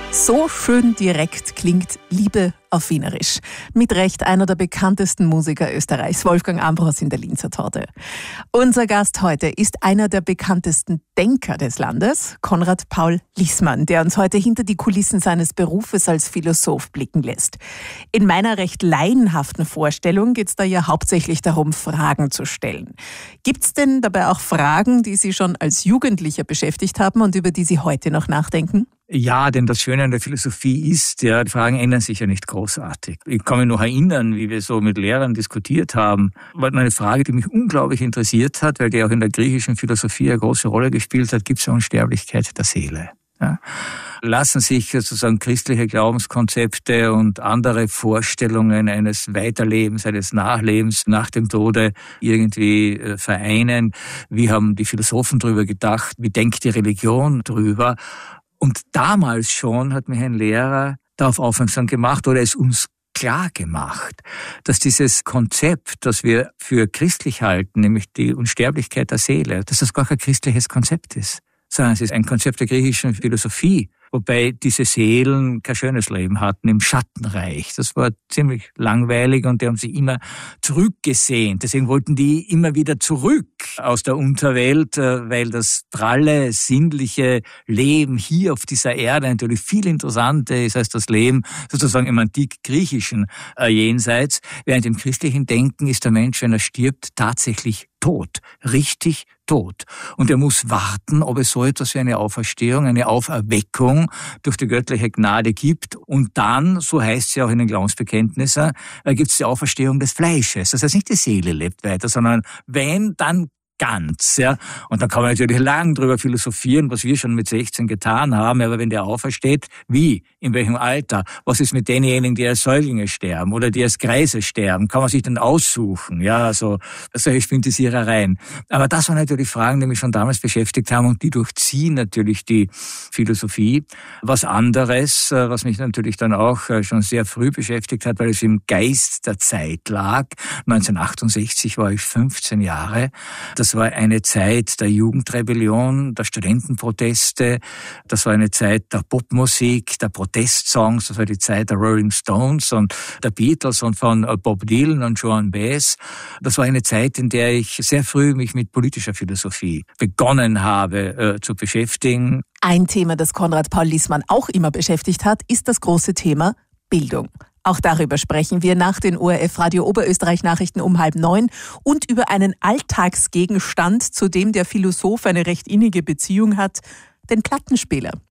So schön direkt klingt Liebe auf Wienerisch. Mit Recht einer der bekanntesten Musiker Österreichs, Wolfgang Ambros in der Linzer Torte. Unser Gast heute ist einer der bekanntesten Denker des Landes, Konrad Paul Liessmann, der uns heute hinter die Kulissen seines Berufes als Philosoph blicken lässt. In meiner recht laienhaften Vorstellung geht es da ja hauptsächlich darum, Fragen zu stellen. Gibt es denn dabei auch Fragen, die Sie schon als Jugendlicher beschäftigt haben und über die Sie heute noch nachdenken? Ja, denn das Schöne an der Philosophie ist, die Fragen ändern sich ja nicht großartig. Ich kann mich noch erinnern, wie wir so mit Lehrern diskutiert haben, war eine Frage, die mich unglaublich interessiert hat, weil die auch in der griechischen Philosophie eine große Rolle gespielt hat: Gibt es eine Unsterblichkeit der Seele? Ja? Lassen sich sozusagen christliche Glaubenskonzepte und andere Vorstellungen eines Weiterlebens, eines Nachlebens nach dem Tode irgendwie vereinen? Wie haben die Philosophen drüber gedacht? Wie denkt die Religion drüber? Und damals schon hat mich ein Lehrer darauf aufmerksam gemacht oder es uns klar gemacht, dass dieses Konzept, das wir für christlich halten, nämlich die Unsterblichkeit der Seele, dass das gar kein christliches Konzept ist, sondern es ist ein Konzept der griechischen Philosophie, wobei diese Seelen kein schönes Leben hatten im Schattenreich. Das war ziemlich langweilig und die haben sich immer zurückgesehnt. Deswegen wollten die immer wieder zurück aus der Unterwelt, weil das pralle, sinnliche Leben hier auf dieser Erde natürlich viel interessanter ist als das Leben sozusagen im antik-griechischen Jenseits. Während im christlichen Denken ist der Mensch, wenn er stirbt, tatsächlich tot, richtig tot. Und er muss warten, ob es so etwas wie eine Auferstehung, eine Auferweckung durch die göttliche Gnade gibt. Und dann, so heißt es ja auch in den Glaubensbekenntnissen, gibt es die Auferstehung des Fleisches. Das heißt, nicht die Seele lebt weiter, sondern wenn, dann ganz, ja. Und dann kann man natürlich lang drüber philosophieren, was wir schon mit 16 getan haben, aber wenn der aufersteht, wie? In welchem Alter? Was ist mit denjenigen, die als Säuglinge sterben oder die als Greise sterben? Kann man sich dann aussuchen? Ja, also solche Spintisierereien. Aber das waren natürlich Fragen, die mich schon damals beschäftigt haben und die durchziehen natürlich die Philosophie. Was anderes, was mich natürlich dann auch schon sehr früh beschäftigt hat, weil es im Geist der Zeit lag. 1968 war ich 15 Jahre. Das war eine Zeit der Jugendrebellion, der Studentenproteste. Das war eine Zeit der Popmusik, der Protestsongs. Das war die Zeit der Rolling Stones und der Beatles und von Bob Dylan und Joan Baez. Das war eine Zeit, in der ich sehr früh mich mit politischer Philosophie begonnen habe zu beschäftigen. Ein Thema, das Konrad Paul Liessmann auch immer beschäftigt hat, ist das große Thema Bildung. Auch darüber sprechen wir nach den ORF Radio Oberösterreich Nachrichten um 8:30 und über einen Alltagsgegenstand, zu dem der Philosoph eine recht innige Beziehung hat, den Plattenspieler.